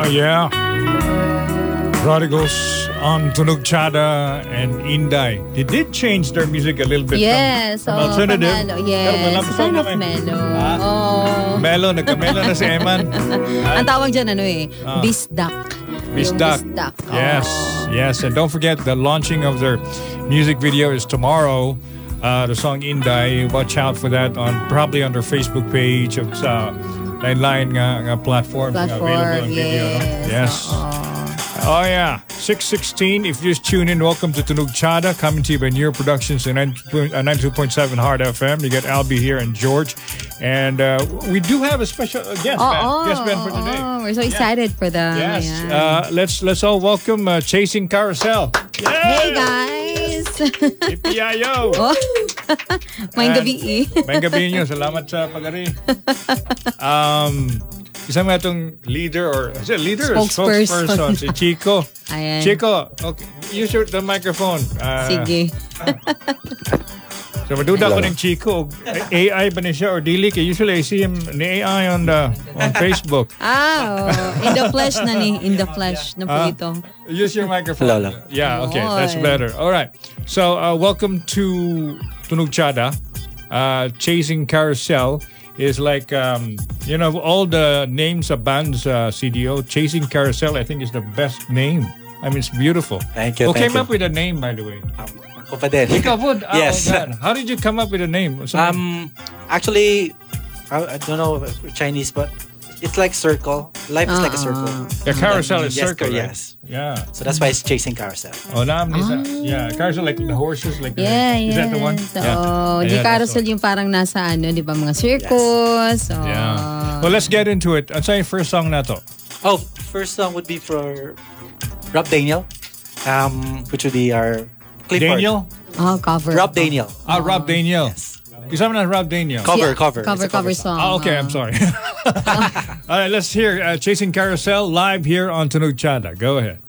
Yeah. Prodigals on Tunog Chada and Inday. They did change their music a little bit. Yes. From alternative. Pamelo. Yes. Kind of mellow. Oh. Melo. Nagka-melo na si Eman. Ang tawag dyan bisdak. Bisdak. Yes. Yes. And don't forget the launching of their music video is tomorrow. The song Inday. Watch out for that probably on their Facebook page of Line platforms available on video. Yes. Oh yeah. 6:16. If you just tune in, welcome to Tunog Chada, coming to you by Neo Productions and 92.7 Hard FM. You get Albie here and George. And we do have a special guest band for today. We're so excited for them. Yes. Let's all welcome Chasing Carousel. Yay! Hey guys! Ipiayo! Maing gabi Maing gabi nyo. Salamat sa pag-ari. Isang nga itong leader or spokesperson, si Chico. Ayan. Chico, okay, use the microphone. Sige. So maduda ko ng Chico. AI ba niya siya or dili? Usually I see him ni AI on Facebook. In the flesh na ni. In the flesh na po ito. Use your microphone. Hello. Yeah, okay. That's better. All right. So welcome to Tunog Chada. Chasing Carousel is like, all the names of bands, CDO, Chasing Carousel, I think is the best name. I mean, it's beautiful. Thank you. Who came up with a name, by the way? Ako pa din. Ikaw po? Yes. How did you come up with a name? Actually, I don't know Chinese, but it's like circle. Life is like a circle. Yeah, carousel is circle, right? Yes. Yeah. So that's why it's Chasing Carousel. Yeah, carousel like the horses, like is that the one? Di carousel yung parang nasa di ba mga circus. Yes. Yeah. Well, let's get into it. Ano yung first song na to? Oh, first song would be for Rob Daniel, which would be our Clifford. Daniel? Cover. Rob Daniel. Rob Daniel. Yes. Kasama na Rob Daniel. Cover song. Okay, I'm sorry. All right, let's hear Chasing Carousel live here on Tunog Chada. Go ahead.